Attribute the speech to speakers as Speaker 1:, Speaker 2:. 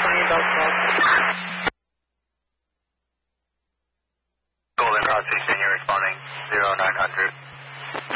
Speaker 1: 20 Bell 12.
Speaker 2: Golden Cross Station, you're responding 0900.